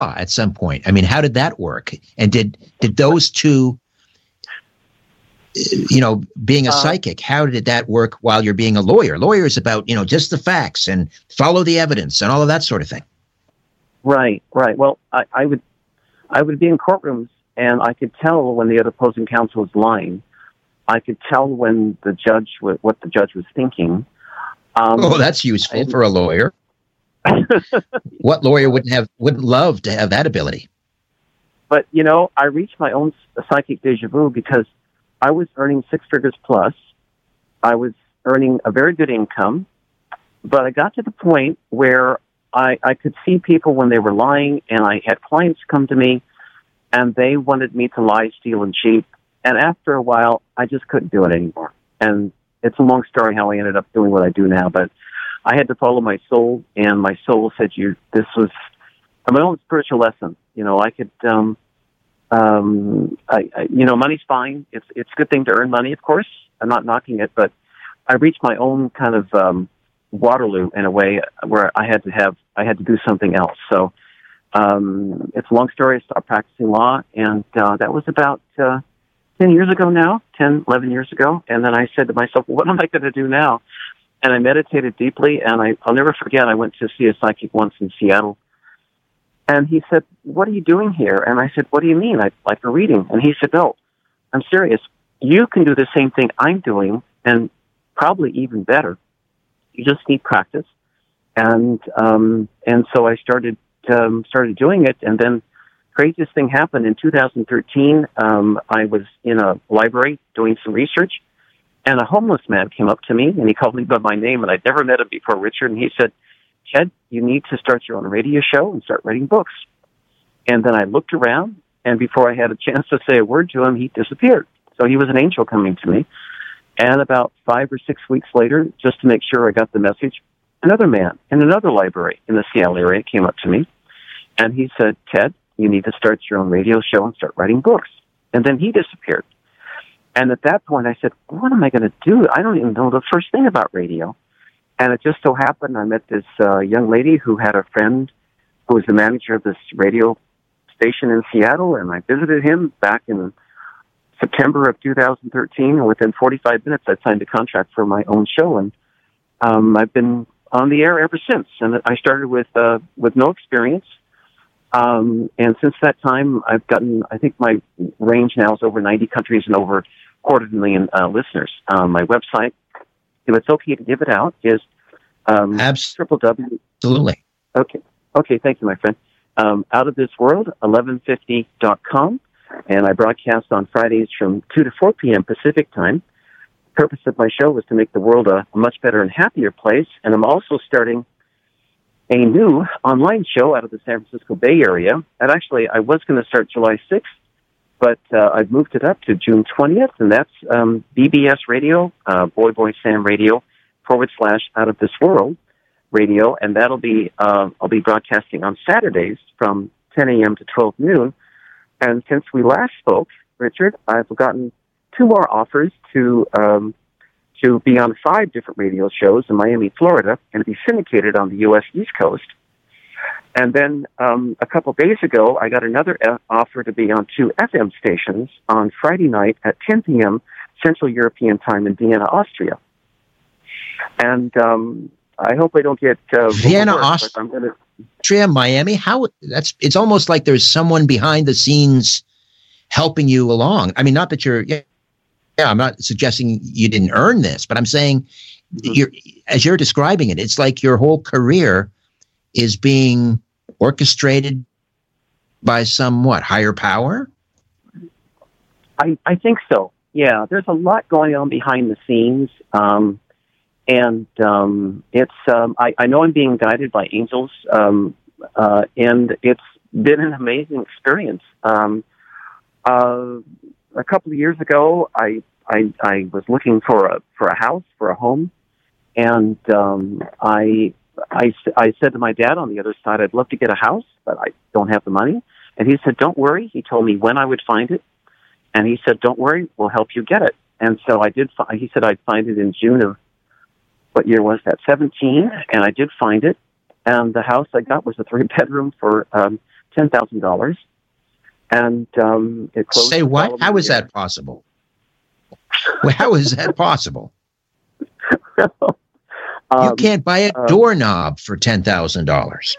at some point? I mean, how did that work? And did those two, being a psychic, how did that work while you're being a lawyer? Lawyer is about, just the facts and follow the evidence and all of that sort of thing. Right. Well, I would be in courtrooms and I could tell when the other opposing counsel was lying. I could tell when what the judge was thinking. That's useful for a lawyer. What lawyer wouldn't love to have that ability? But, I reached my own psychic deja vu because I was earning six figures plus. I was earning a very good income, but I got to the point where I could see people when they were lying, and I had clients come to me, and they wanted me to lie, steal, and cheat. And after a while, I just couldn't do it anymore. And it's a long story how I ended up doing what I do now, but I had to follow my soul, and my soul said, this was my own spiritual lesson. I could, money's fine. It's a good thing to earn money, of course. I'm not knocking it, but I reached my own kind of, Waterloo in a way where I had to do something else. So, it's a long story. I stopped practicing law, and, that was about, 10 years ago now, 10, 11 years ago. And then I said to myself, what am I going to do now? And I meditated deeply, and I'll never forget, I went to see a psychic once in Seattle. And he said, what are you doing here? And I said, what do you mean? I'd like a reading. And he said, no, I'm serious. You can do the same thing I'm doing, and probably even better. You just need practice. And so I started doing it, and then craziest thing happened in 2013. I was in a library doing some research, and a homeless man came up to me, and he called me by my name, and I'd never met him before, Richard, and he said, Ted, you need to start your own radio show and start writing books. And then I looked around, and before I had a chance to say a word to him, he disappeared. So he was an angel coming to me. And about 5 or 6 weeks later, just to make sure I got the message, another man in another library in the Seattle area came up to me, and he said, Ted, you need to start your own radio show and start writing books. And then he disappeared. And at that point, I said, what am I going to do? I don't even know the first thing about radio. And it just so happened I met this young lady who had a friend who was the manager of this radio station in Seattle, and I visited him back in September of 2013, and within 45 minutes, I signed a contract for my own show, and I've been on the air ever since. And I started with no experience, and since that time, I've gotten, I think my range now is over 90 countries and over 250,000 listeners. My website, if it's okay to give it out, is Absolutely. Okay, thank you, my friend. Out of this world, 1150.com. And I broadcast on Fridays from 2 to 4 p.m. Pacific time. The purpose of my show was to make the world a much better and happier place. And I'm also starting a new online show out of the San Francisco Bay Area. And actually, I was going to start July 6th, but I've moved it up to June 20th. And that's BBS Radio, Boy Sam Radio, / Out of This World Radio. And that'll be, I'll be broadcasting on Saturdays from 10 a.m. to 12 noon. And since we last spoke, Richard, I've gotten 2 more offers to be on 5 different radio shows in Miami, Florida, and to be syndicated on the U.S. East Coast. And then a couple days ago, I got another offer to be on 2 FM stations on Friday night at 10 p.m. Central European Time in Vienna, Austria. And I hope I don't get Vienna, Austria, Miami. It's almost like there's someone behind the scenes helping you along. I mean, not that I'm not suggesting you didn't earn this, but I'm saying as you're describing it, it's like your whole career is being orchestrated by some higher power. I think so. Yeah, there's a lot going on behind the scenes. And it's I know I'm being guided by angels, and it's been an amazing experience. A couple of years ago, I was looking for a house, for a home, and I said to my dad on the other side, I'd love to get a house, but I don't have the money. And he said, don't worry. He told me when I would find it, and he said, don't worry, we'll help you get it. And so I did. He said I'd find it in June of, what year was that? 17, and I did find it. And the house I got was a 3-bedroom for $10,000. And it closed. Say what? How is that possible? Well, how is that possible? You can't buy a doorknob for $10,000.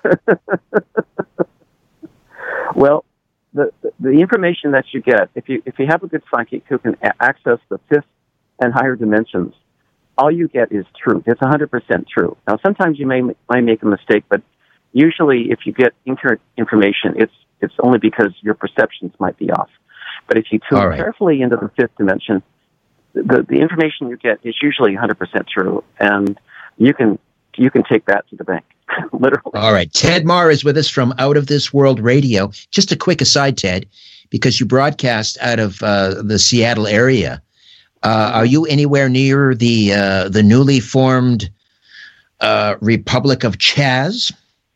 Well, the information that you get, if you have a good psychic who can access the fifth and higher dimensions, all you get is truth. It's 100% true. Now, sometimes you might make a mistake, but usually, if you get incorrect information, it's only because your perceptions might be off. But if you tune carefully into the fifth dimension, the information you get is usually 100% true, and you can take that to the bank, literally. All right. Ted Marr is with us from Out of This World Radio. Just a quick aside, Ted, because you broadcast out of the Seattle area. Are you anywhere near the newly formed Republic of Chaz?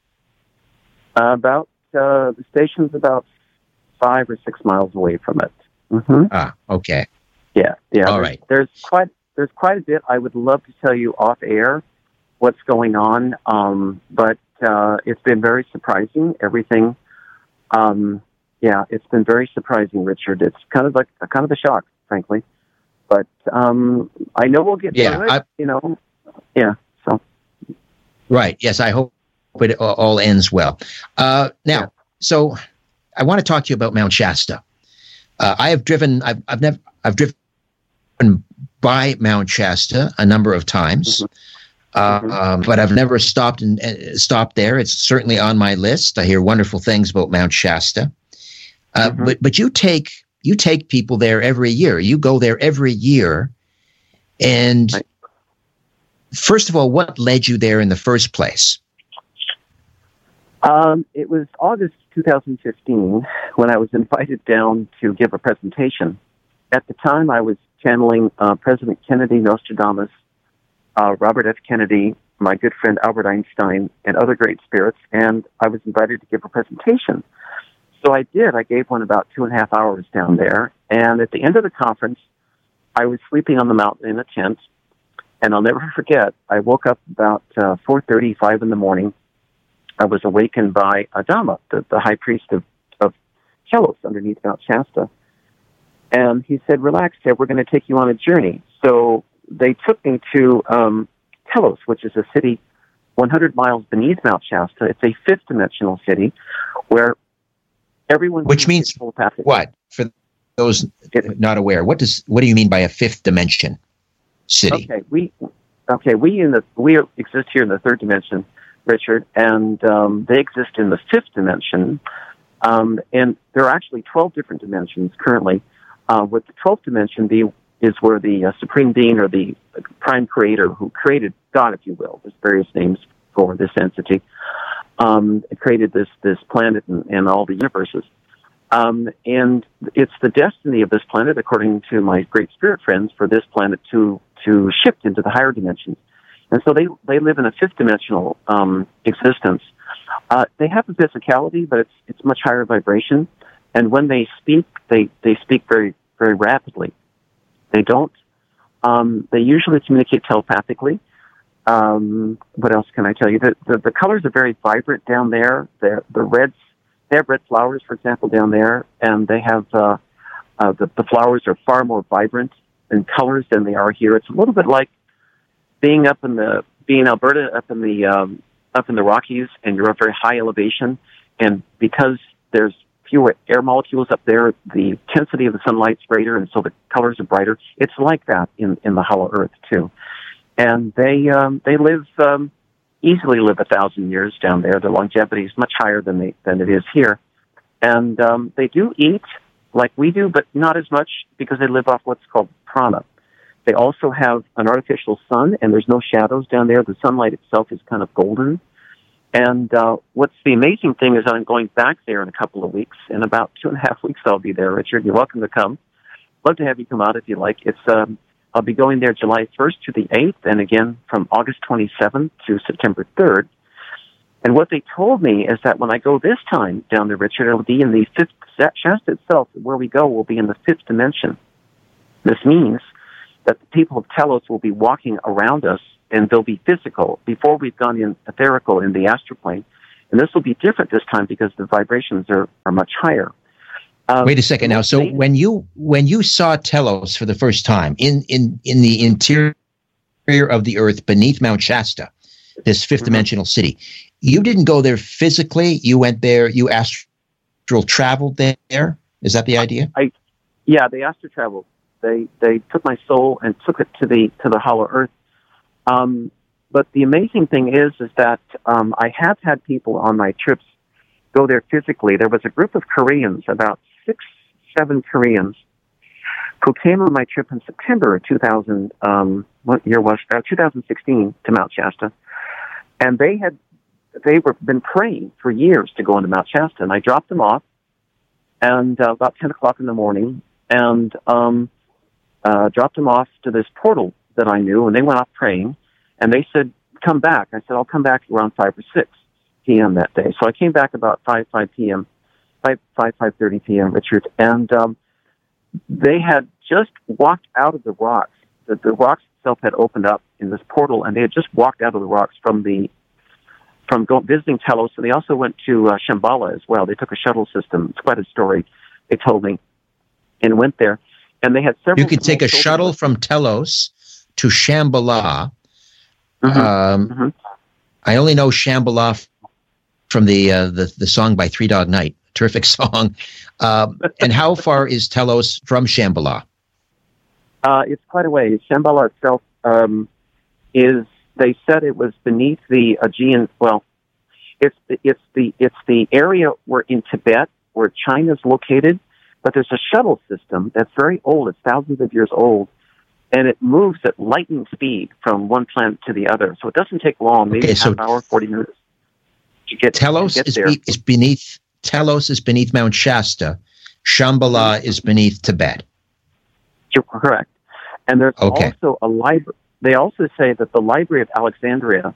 The station's about 5 or 6 miles away from it. Mm-hmm. Ah, okay. Yeah. All right. There's quite a bit. I would love to tell you off air what's going on, but it's been very surprising. Everything, it's been very surprising, Richard. It's kind of a shock, frankly. But I know we'll get through it. So. Right. Yes, I hope it all ends well. So I want to talk to you about Mount Shasta. I've driven by Mount Shasta a number of times, but I've never stopped there. It's certainly on my list. I hear wonderful things about Mount Shasta. But you take people there every year. You go there every year. And first of all, what led you there in the first place? It was August 2015 when I was invited down to give a presentation. At the time, I was channeling President Kennedy, Nostradamus, Robert F. Kennedy, my good friend Albert Einstein, and other great spirits, and I was invited to give a presentation. So I did. I gave one about 2.5 hours down there, and at the end of the conference, I was sleeping on the mountain in a tent, and I'll never forget, I woke up about 4:35 in the morning. I was awakened by Adama, the high priest of Telos underneath Mount Shasta. And he said, "Relax, Ted, we're going to take you on a journey." So they took me to Telos, which is a city 100 miles beneath Mount Shasta. It's a fifth-dimensional city where everyone... Which means what? For those not aware, what do you mean by a fifth dimension city? We exist here in the third dimension, Richard, and they exist in the fifth dimension. And there are actually 12 different dimensions currently. With the 12th dimension is where the Supreme Being, or the Prime Creator, who created God, if you will, there's various names for this entity, created this planet and all the universes. And it's the destiny of this planet, according to my great spirit friends, for this planet to shift into the higher dimensions. And so they live in a fifth dimensional existence. They have a physicality, but it's much higher vibration. And when they speak, they speak very, very rapidly. They don't. They usually communicate telepathically. What else can I tell you? The colors are very vibrant down there. The reds, they have red flowers, for example, down there, and they have the flowers are far more vibrant in colors than they are here. It's a little bit like being in Alberta, up in the Rockies, and you're at very high elevation, and because there's fewer air molecules up there, the intensity of the sunlight's greater, and so the colors are brighter. It's like that in the hollow earth too. And they easily live 1,000 years down there. Their longevity is much higher than it is here. And they do eat like we do, but not as much, because they live off what's called prana. They also have an artificial sun, and there's no shadows down there. The sunlight itself is kind of golden. And what's the amazing thing is I'm going back there in a couple of weeks. In about 2.5 weeks, I'll be there, Richard. You're welcome to come. Love to have you come out if you like. I'll be going there July 1st to the 8th, and again from August 27th to September 3rd. And what they told me is that when I go this time down there, Richard, it'll be in the fifth. Shasta itself, where we go, will be in the fifth dimension. This means that the people of Telos will be walking around us, and they'll be physical. Before we've gone in etherical in the astral plane, And this will be different this time because the vibrations are much higher. Wait a second now. So when you saw Telos for the first time in the interior of the Earth beneath Mount Shasta, this fifth dimensional city, you didn't go there physically. You went there. You astral traveled there. Is that the idea? They astral traveled. They took my soul and took it to the hollow Earth. But the amazing thing is that I have had people on my trips go there physically. There was a group of Koreans, about 6-7 Koreans, who came on my trip in September of 2016 to Mount Shasta, and they were been praying for years to go into Mount Shasta, and I dropped them off, and about 10 o'clock in the morning, and dropped them off to this portal that I knew, and they went off praying, and they said, "Come back." I said, "I'll come back around 5 or 6 p.m. that day." So I came back about 5 p.m., 5:30 p.m., Richard, and they had just walked out of the rocks. The rocks itself had opened up in this portal, and they had just walked out of the rocks from visiting Telos, and they also went to Shambhala as well. They took a shuttle system. It's quite a story, they told me, and went there. And they had several... You could take a shuttle from Telos to Shambhala. I only know Shambhala from the song by Three Dog Night. Terrific song. And how far is Telos from Shambhala? It's quite a way. Shambhala itself is... They said it was beneath the Aegean. Well, it's the area where in Tibet where China's located, but there's a shuttle system that's very old. It's thousands of years old, and it moves at lightning speed from one planet to the other. So it doesn't take long, maybe half an hour, 40 minutes to get Telos there. Telos is beneath Mount Shasta. Shambhala is beneath Tibet. You're correct. And there's also a library. They also say that the Library of Alexandria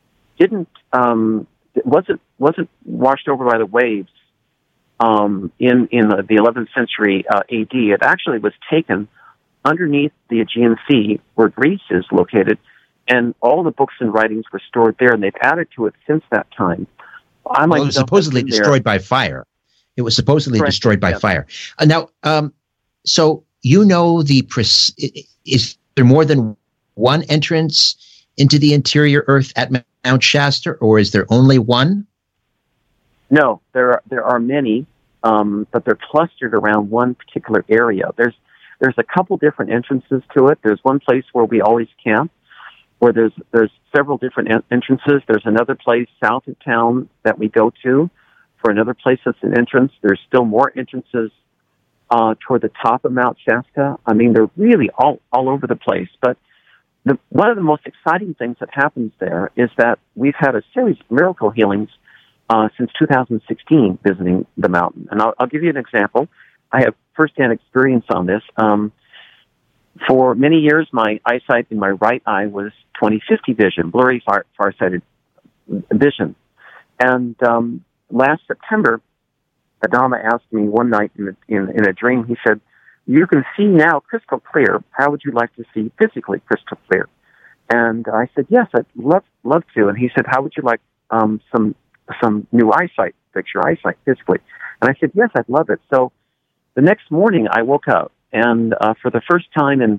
wasn't washed over by the waves in the 11th century AD. It actually was taken underneath the Aegean Sea where Greece is located, and all the books and writings were stored there, and they've added to it since that time. It was supposedly destroyed by fire. It was supposedly destroyed by fire. Now, so you know is there more than one entrance into the interior Earth at Mount Shasta, or is there only one? No, there are many, but they're clustered around one particular area. There's a couple different entrances to it. There's one place where we always camp, where there's several different entrances. There's another place south of town that we go to for another place that's an entrance. There's still more entrances toward the top of Mount Shasta. I mean, they're really all over the place, but one of the most exciting things that happens there is that we've had a series of miracle healings since 2016 visiting the mountain. And I'll give you an example. I have firsthand experience on this. For many years, my eyesight in my right eye was 20/50 vision, blurry, far-sighted vision. And last September, Adama asked me one night in a dream, he said, "You can see now crystal clear. How would you like to see physically crystal clear?" And I said, "Yes, I'd love to." And he said, "How would you like some new eyesight, fix your eyesight physically?" And I said, "Yes, I'd love it." So the next morning I woke up, and for the first time in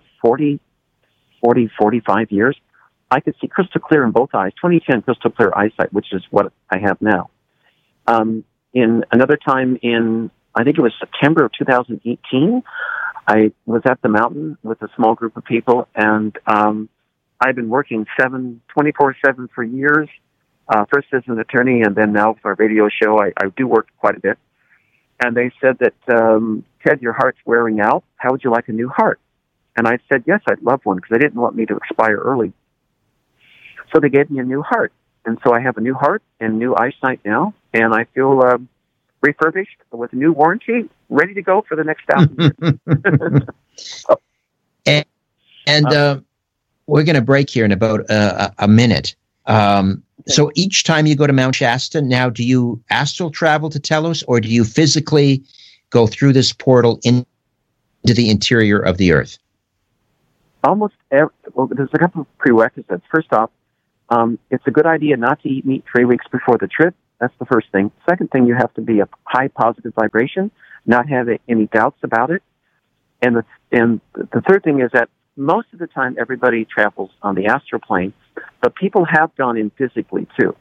45 years, I could see crystal clear in both eyes, 20/10 crystal clear eyesight, which is what I have now. In another time I think it was September of 2018, I was at the mountain with a small group of people, and I've been working 24/7 for years, first as an attorney, and then now for a radio show. I do work quite a bit. And they said that, "Ted, your heart's wearing out. How would you like a new heart?" And I said, "Yes, I'd love one," because they didn't want me to expire early. So they gave me a new heart. And so I have a new heart and new eyesight now, and I feel refurbished with a new warranty, ready to go for the next 1,000 years. And we're going to break here in about a minute. So each time you go to Mount Shasta, now do you astral travel to Telos, or do you physically go through this portal into the interior of the Earth? There's a couple of prerequisites. First off, it's a good idea not to eat meat 3 weeks before the trip. That's the first thing. Second thing, you have to be a high positive vibration, not have any doubts about it. And the third thing is that most of the time everybody travels on the astral plane, but people have gone in physically too.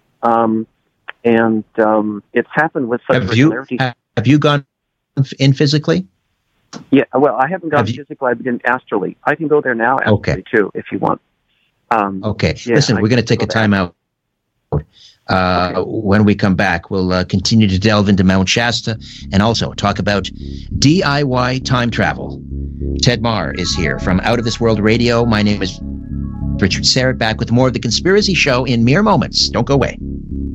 It's happened with such regularity. Have you gone in physically? Yeah, well, I haven't gone physically. I've been astrally. I can go there now astrally too, if you want. Okay. Yeah, listen, we're going to take a time out. When we come back, we'll continue to delve into Mount Shasta and also talk about DIY time travel. Ted Marr is here from Out of This World Radio. My name is Richard Syrett, back with more of The Conspiracy Show in mere moments. Don't go away.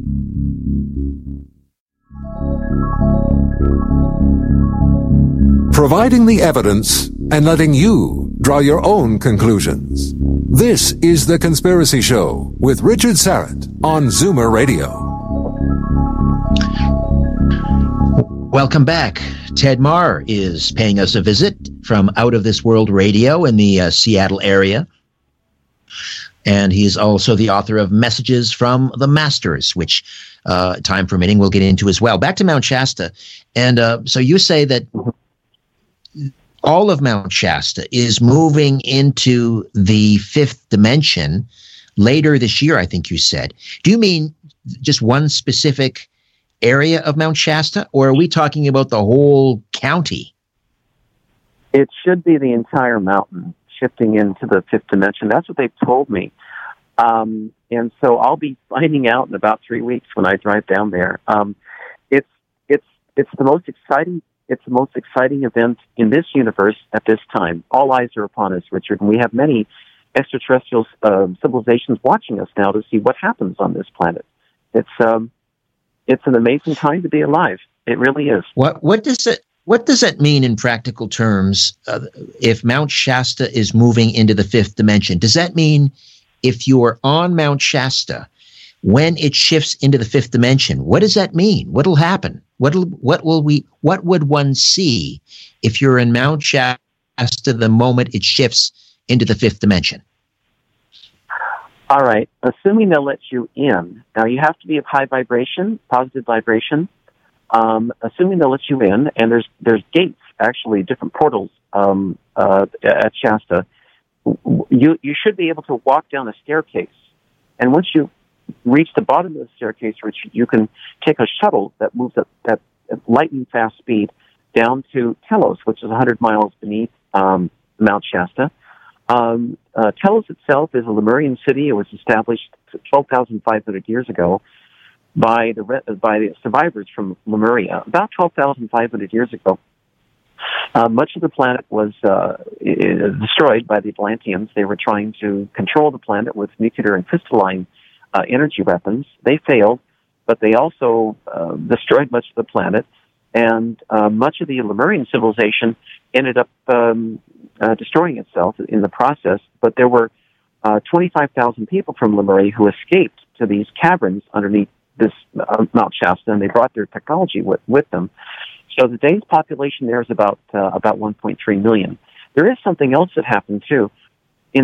Providing the evidence and letting you draw your own conclusions. This is The Conspiracy Show with Richard Syrett on Zoomer Radio. Welcome back. Ted Marr is paying us a visit from Out of This World Radio in the Seattle area. And he's also the author of Messages from the Masters, which, time permitting, we'll get into as well. Back to Mount Shasta. And so you say that all of Mount Shasta is moving into the fifth dimension later this year, I think you said. Do you mean just one specific area of Mount Shasta, or are we talking about the whole county? It should be the entire mountain shifting into the fifth dimension. That's what they've told me. And so I'll be finding out in about 3 weeks when I drive down there. It's the most exciting. It's the most exciting event in this universe at this time. All eyes are upon us, Richard, and we have many extraterrestrial civilizations watching us now to see what happens on this planet. It's an amazing time to be alive. It really is. What does that mean in practical terms? If Mount Shasta is moving into the fifth dimension, does that mean if you are on Mount Shasta, when it shifts into the fifth dimension, what does that mean? What'll happen? What would one see if you're in Mount Shasta the moment it shifts into the fifth dimension? All right. Assuming they'll let you in. Now, you have to be of high vibration, positive vibration. Assuming they'll let you in, and there's gates, actually, different portals at Shasta. You should be able to walk down a staircase. And once you reach the bottom of the staircase, which you can take a shuttle that moves at lightning fast speed down to Telos, which is 100 miles beneath Mount Shasta. Telos itself is a Lemurian city. It was established 12,500 years ago by the survivors from Lemuria. About 12,500 years ago, much of the planet was destroyed by the Atlanteans. They were trying to control the planet with nuclear and crystalline energy weapons. They failed, but they also destroyed much of the planet, and much of the Lemurian civilization ended up destroying itself in the process. But there were 25,000 people from Lemuria who escaped to these caverns underneath this Mount Shasta, and they brought their technology with them. So today's population there is about 1.3 million. There is something else that happened too. In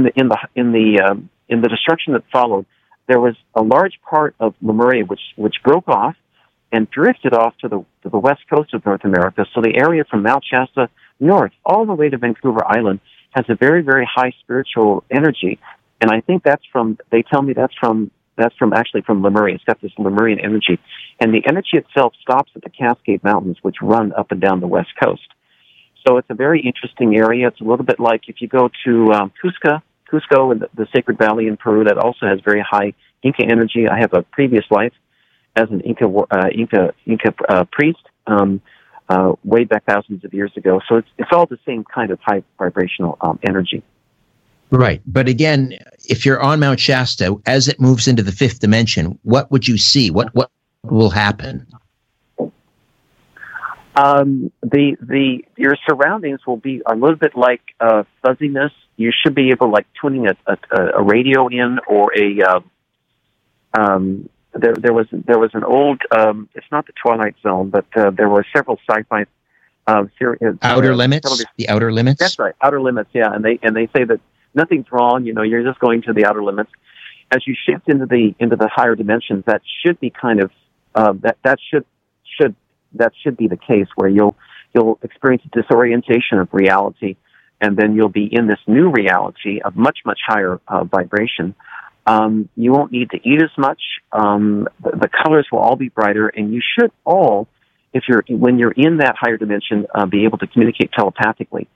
the destruction that followed, there was a large part of Lemuria which broke off and drifted off to the west coast of North America. So the area from Mount Shasta north all the way to Vancouver Island has a very, very high spiritual energy. And I think they tell me that's from Lemuria. It's got this Lemurian energy. And the energy itself stops at the Cascade Mountains, which run up and down the west coast. So it's a very interesting area. It's a little bit like if you go to Cusco and the Sacred Valley in Peru, that also has very high Inca energy. I have a previous life as an Inca priest way back thousands of years ago. So it's all the same kind of high vibrational energy. Right. But again, if you're on Mount Shasta, as it moves into the fifth dimension, what would you see? What will happen? Your surroundings will be a little bit like fuzziness. You should be able, like tuning a radio in, or there was an old. It's not the Twilight Zone, but there were several sci-fi series. Outer Limits. The Outer Limits. That's right, Outer Limits. Yeah, and they say that nothing's wrong. You're just going to the outer limits. As you shift into the higher dimensions, that should be kind of that should be the case, where you'll experience a disorientation of reality, and then you'll be in this new reality of much, much higher vibration. You won't need to eat as much. The colors will all be brighter, and you should all, when you're in that higher dimension, be able to communicate telepathically.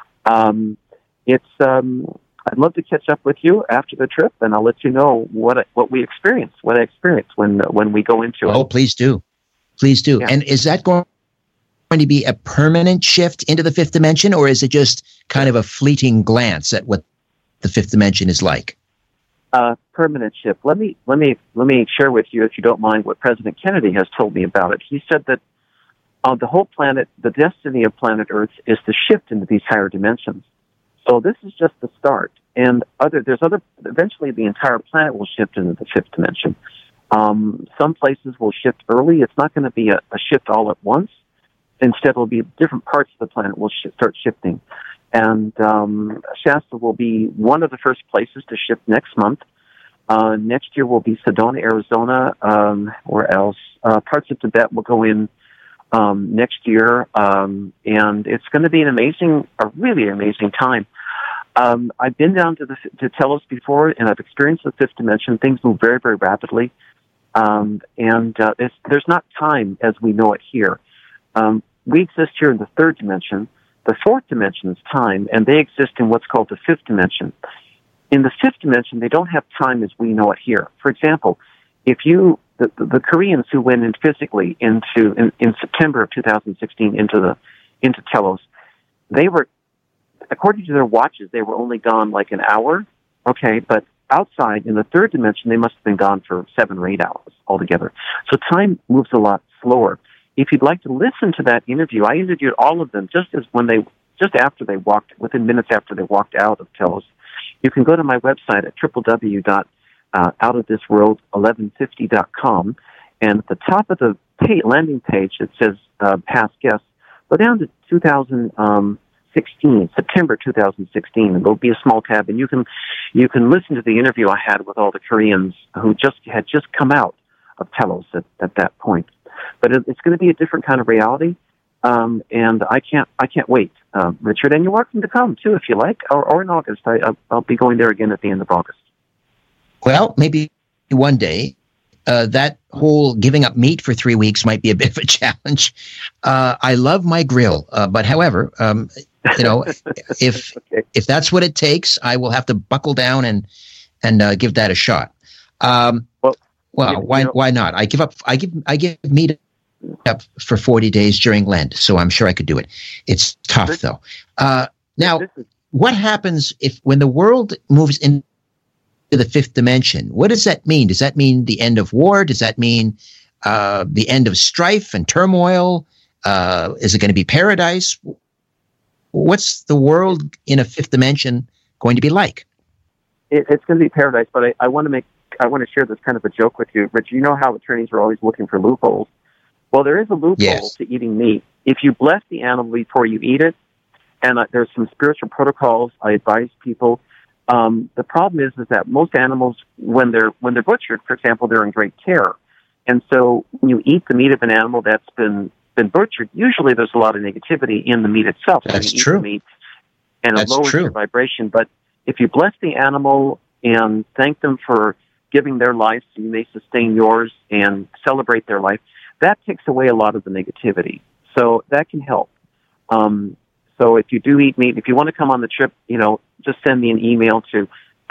I'd love to catch up with you after the trip, and I'll let you know what I experience when we go into it. Oh, please do. Please do. Yeah. And is that going to be a permanent shift into the fifth dimension, or is it just kind of a fleeting glance at what the fifth dimension is like? Permanent shift. Let me share with you, if you don't mind, what President Kennedy has told me about it. He said that the whole planet, the destiny of planet Earth, is to shift into these higher dimensions. So this is just the start, and eventually the entire planet will shift into the fifth dimension. Some places will shift early. It's not going to be a shift all at once. Instead, it will be different parts of the planet will start shifting. And Shasta will be one of the first places to shift next month. Next year will be Sedona, Arizona. Where else? Parts of Tibet will go in next year, and it's going to be a really amazing time. I've been down to Telos before, and I've experienced the fifth dimension. Things move very, very rapidly, and there's not time as we know it here. We exist here in the third dimension. The fourth dimension is time, and they exist in what's called the fifth dimension. In the fifth dimension, they don't have time as we know it here. For example, the Koreans who went in physically in September of 2016 into Telos, they were, according to their watches, they were only gone like an hour. Okay, but outside in the third dimension, they must have been gone for 7 or 8 hours altogether. So time moves a lot slower. If you'd like to listen to that interview, I interviewed all of them within minutes after they walked out of Telos. You can go to my website at www.outofthisworld1150.com, and at the top of the landing page, it says past guests. Go down to 2016, September 2016, and there'll be a small tab, and you can listen to the interview I had with all the Koreans who had just come out of Telos at that point. But it's going to be a different kind of reality, and I can't wait, Richard. And you're welcome to come too if you like, or in August. I'll be going there again at the end of August. Well, maybe one day. That whole giving up meat for 3 weeks might be a bit of a challenge. I love my grill, but however, if that's what it takes, I will have to buckle down and give that a shot. Why not? I give meat up for 40 days during Lent, so I'm sure I could do it. It's tough though. Now, what happens when the world moves into the fifth dimension? What does that mean? Does that mean the end of war? Does that mean the end of strife and turmoil? Is it going to be paradise? What's the world in a fifth dimension going to be like? It's going to be paradise, but I want to share this kind of a joke with you, Rich. You know how attorneys are always looking for loopholes. Well, there is a loophole to eating meat. If you bless the animal before you eat it, and there's some spiritual protocols I advise people. The problem is that most animals, when they're butchered, for example, they're in great care, and so when you eat the meat of an animal that's been butchered, usually there's a lot of negativity in the meat itself. That's true. Eat the meat, and it lowers your vibration. But if you bless the animal and thank them for giving their life so you may sustain yours and celebrate their life, that takes away a lot of the negativity. So that can help. So if you do eat meat, if you want to come on the trip, just send me an email to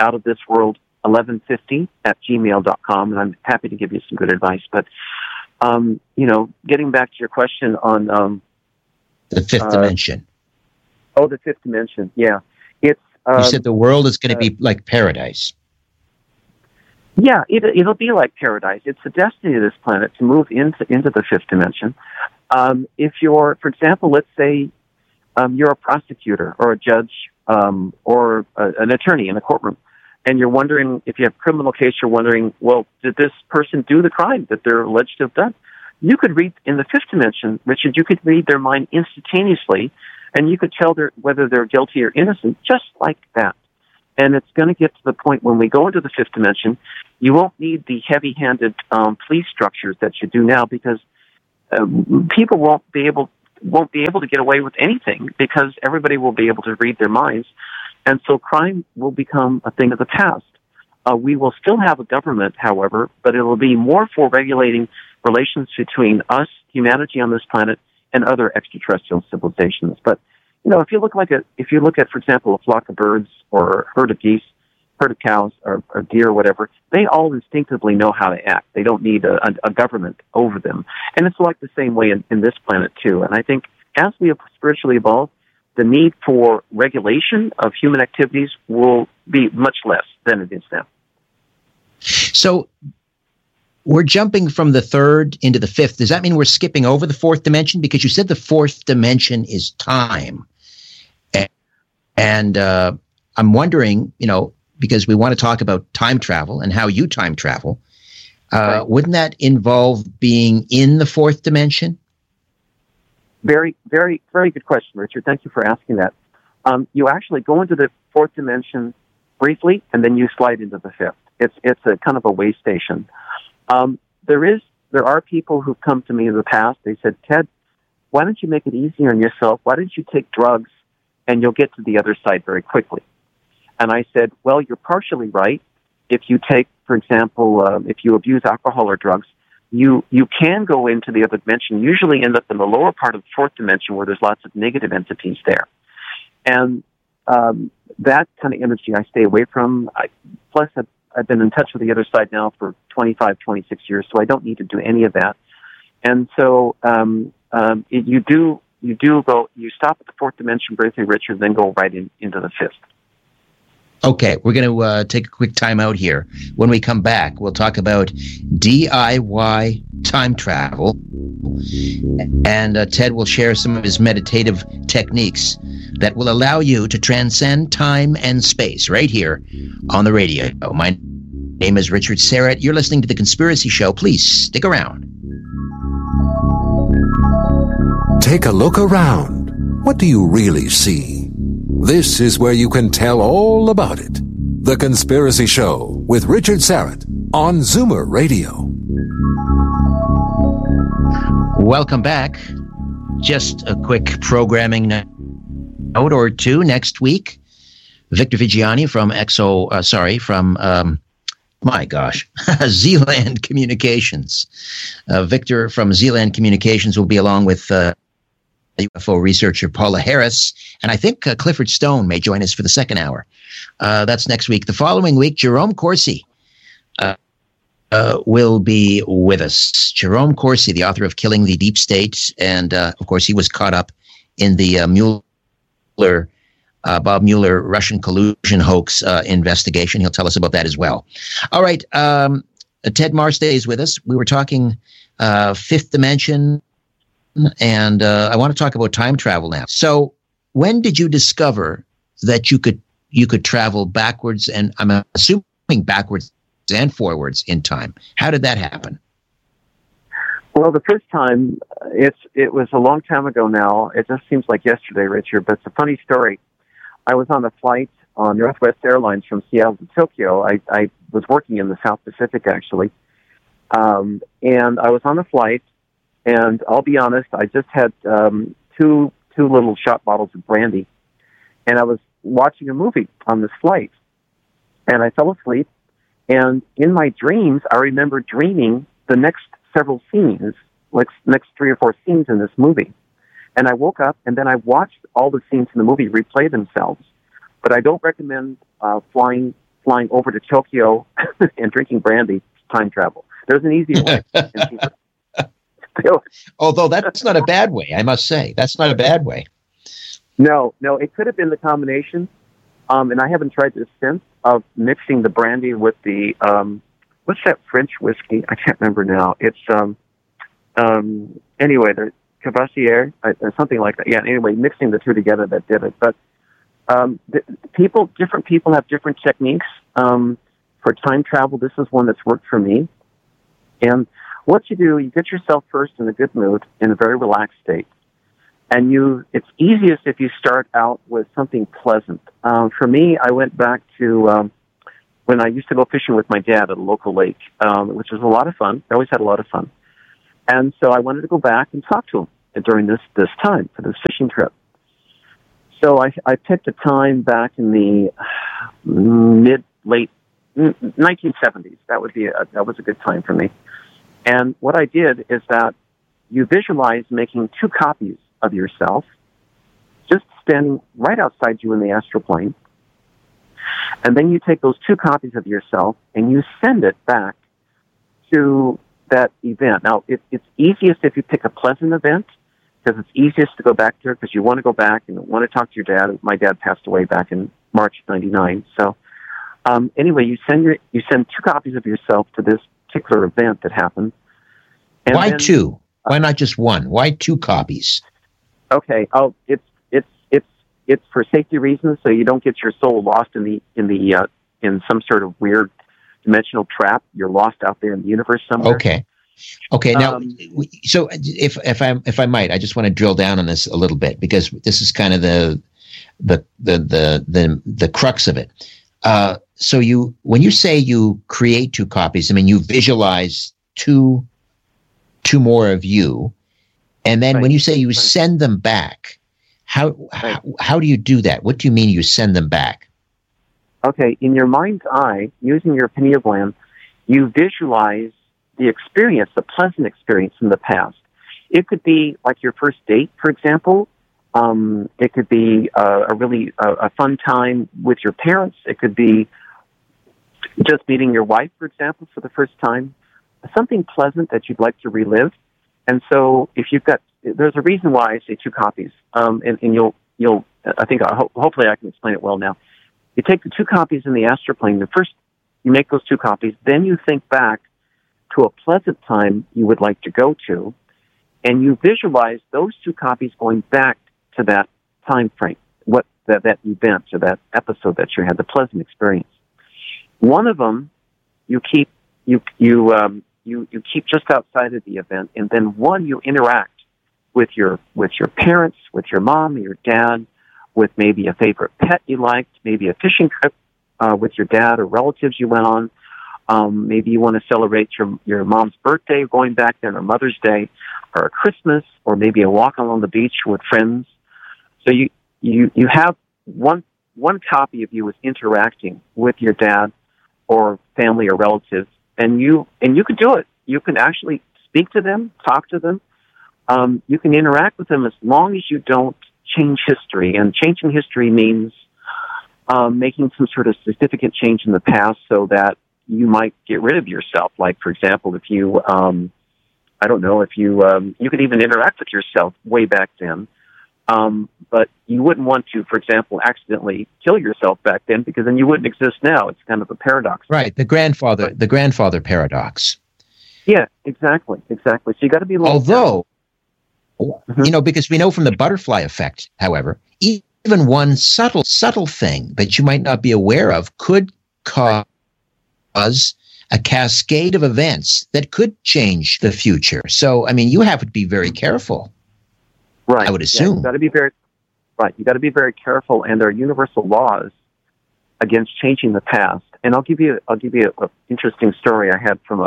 outofthisworld1150@gmail.com, and I'm happy to give you some good advice. But, getting back to your question on the fifth dimension. Oh, the fifth dimension. Yeah. It's you said the world is going to be like paradise. Yeah, it'll be like paradise. It's the destiny of this planet to move into the fifth dimension. If you're, for example, let's say you're a prosecutor or a judge or an attorney in a courtroom, and you're wondering, if you have a criminal case, you're wondering, well, did this person do the crime that they're alleged to have done? You could read in the fifth dimension, Richard, you could read their mind instantaneously, and you could tell whether they're guilty or innocent just like that. And it's going to get to the point when we go into the fifth dimension, You won't need the heavy-handed police structures that you do now, because people won't be able to get away with anything, because everybody will be able to read their minds, and so crime will become a thing of the past. We will still have a government, however, but it will be more for regulating relations between us, humanity on this planet, and other extraterrestrial civilizations. But if you look at, for example, a flock of birds or a herd of geese, herd of cows, or deer, or whatever, they all instinctively know how to act. They don't need a government over them. And it's like the same way in this planet, too. And I think as we have spiritually evolved, the need for regulation of human activities will be much less than it is now. So we're jumping from the third into the fifth. Does that mean we're skipping over the fourth dimension? Because you said the fourth dimension is time. And I'm wondering, because we want to talk about time travel and how you time travel, right. Wouldn't that involve being in the fourth dimension? Very, very, very good question, Richard. Thank you for asking that. You actually go into the fourth dimension briefly, and then you slide into the fifth. It's a kind of a way station. There are people who've come to me in the past. They said, Ted, why don't you make it easier on yourself? Why don't you take drugs and you'll get to the other side very quickly? And I said, well, you're partially right. If you take, for example, if you abuse alcohol or drugs, you can go into the other dimension, usually end up in the lower part of the fourth dimension where there's lots of negative entities there. And that kind of energy I stay away from. Plus, I've been in touch with the other side now for 25, 26 years, so I don't need to do any of that. And so you stop at the fourth dimension briefly, Richard, then go right into the fifth. Okay, we're going to take a quick time out here. When we come back, we'll talk about DIY time travel. And Ted will share some of his meditative techniques that will allow you to transcend time and space right here on the radio. My name is Richard Syrett. You're listening to The Conspiracy Show. Please stick around. Take a look around. What do you really see? This is where you can tell all about it. The Conspiracy Show with Richard Syrett on Zoomer Radio. Welcome back. Just a quick programming note or two. Next week, Victor Vigiani from Zealand Communications. Victor from Zealand Communications will be along with UFO researcher Paula Harris, and I think Clifford Stone may join us for the second hour. That's next week. The following week, Jerome Corsi will be with us. Jerome Corsi, the author of Killing the Deep State, and of course he was caught up in the Bob Mueller Russian collusion hoax investigation. He'll tell us about that as well. All right, Ted Marstay is with us. We were talking fifth dimension, and I want to talk about time travel now. So when did you discover that you could travel backwards, and I'm assuming backwards and forwards in time? How did that happen? Well, the first time, it was a long time ago now. It just seems like yesterday, Richard, but it's a funny story. I was on a flight on Northwest Airlines from Seattle to Tokyo. I was working in the South Pacific, actually. And I was on the flight, and I'll be honest, I just had two little shot bottles of brandy, and I was watching a movie on this flight, and I fell asleep, and in my dreams, I remember dreaming the next several scenes, like next 3 or 4 scenes in this movie. And I woke up, and then I watched all the scenes in the movie replay themselves. But I don't recommend flying over to Tokyo and drinking brandy time travel. There's an easier way. Although that's not a bad way, I must say. That's not a bad way. No, it could have been the combination, and I haven't tried this since, of mixing the brandy with the, what's that French whiskey? I can't remember now. It's, anyway, the Cavassier, or something like that. Yeah, anyway, mixing the two together that did it. But different people have different techniques for time travel. This is one that's worked for me. And what you do, you get yourself first in a good mood, in a very relaxed state. And it's easiest if you start out with something pleasant. For me, I went back to when I used to go fishing with my dad at a local lake, which was a lot of fun. I always had a lot of fun. And so I wanted to go back and talk to him during this time for this fishing trip. So I picked a time back in the late 1970s. That was a good time for me. And what I did is that you visualize making 2 copies of yourself, just standing right outside you in the astral plane. And then you take those 2 copies of yourself and you send it back to that event. Now, it's easiest if you pick a pleasant event, because it's easiest to go back there because you want to go back and want to talk to your dad. My dad passed away back in March of '99. So anyway, you send 2 copies of yourself to this particular event that happened. And why 2? Why not just 1? Why 2 copies? Okay. Oh, it's for safety reasons, so you don't get your soul lost in some sort of weird dimensional trap. You're lost out there in the universe somewhere. Okay. Now, so if I might, I just want to drill down on this a little bit, because this is kind of the crux of it. So when you say you create 2 copies, I mean, you visualize two more of you, and then when you say you send them back, how do you do that? What do you mean you send them back? Okay, in your mind's eye, using your pineal gland, you visualize the experience, the pleasant experience from the past. It could be like your first date, for example. It could be a really fun time with your parents. It could be just meeting your wife, for example, for the first time. Something pleasant that you'd like to relive. And so if there's a reason why I say 2 copies. And you'll, I think, hopefully I can explain it well now. You take the 2 copies in the astral plane. First, you make those 2 copies. Then you think back to a pleasant time you would like to go to, and you visualize those 2 copies going back to that time frame, that event or that episode that you had, the pleasant experience. One of them you keep just outside of the event, and then one you interact with your parents, with your mom, your dad, with maybe a favorite pet you liked, maybe a fishing trip with your dad or relatives you went on. Maybe you want to celebrate your mom's birthday, going back there, or Mother's Day, or a Christmas, or maybe a walk along the beach with friends. So you have one copy of you is interacting with your dad or family or relatives, and you can do it. You can actually speak to them, talk to them. You can interact with them as long as you don't change history. And changing history means making some sort of significant change in the past so that you might get rid of yourself. Like, for example, if you, I don't know, if you could even interact with yourself way back then, but you wouldn't want to, for example, accidentally kill yourself back then, because then you wouldn't exist now. It's kind of a paradox. Right, the grandfather paradox. Yeah, exactly. So you got to be. Although, because we know from the butterfly effect, however, even one subtle thing that you might not be aware of could cause a cascade of events that could change the future. So, I mean, you have to be very careful. Right. I would assume. Yeah, you got to be very right. You got to be very careful, and there are universal laws against changing the past. And I'll give you an interesting story I had from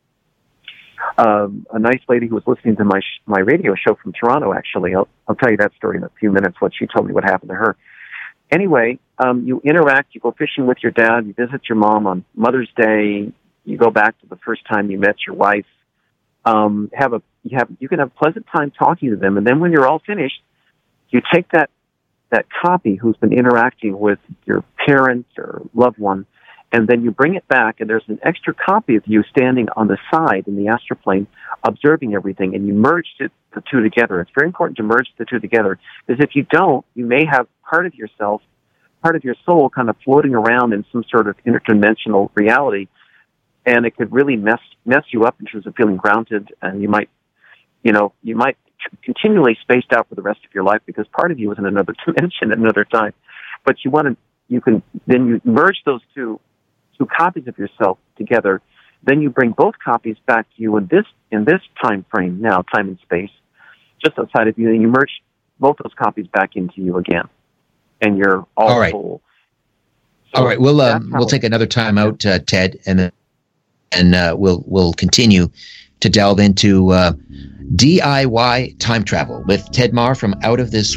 a nice lady who was listening to my radio show from Toronto. Actually, I'll tell you that story in a few minutes. What she told me, what happened to her. Anyway, you interact. You go fishing with your dad. You visit your mom on Mother's Day. You go back to the first time you met your wife. You can have a pleasant time talking to them, and then when you're all finished, you take that copy who's been interacting with your parent or loved one, and then you bring it back, and there's an extra copy of you standing on the side in the astral plane, observing everything, and you merge the 2 together. It's very important to merge the 2 together, because if you don't, you may have part of yourself, part of your soul kind of floating around in some sort of interdimensional reality, and it could really mess you up in terms of feeling grounded, and you might continually spaced out for the rest of your life because part of you is in another dimension at another time. But you merge those two copies of yourself together. Then you bring both copies back to you in this time frame now, time and space, just outside of you, and you merge both those copies back into you again, and you're all right. whole. All right, we'll take another time out, Ted, and we'll continue to delve into DIY time travel with Ted Marr from Out of This